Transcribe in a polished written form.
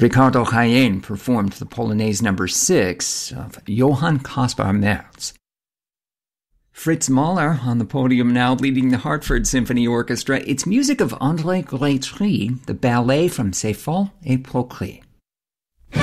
Ricardo Jaén performed the Polonaise No. 6 of Johann Caspar Merz. Fritz Mahler on the podium now, leading the Hartford Symphony Orchestra. It's music of André Grétry, the ballet from C'est Fol et Procris.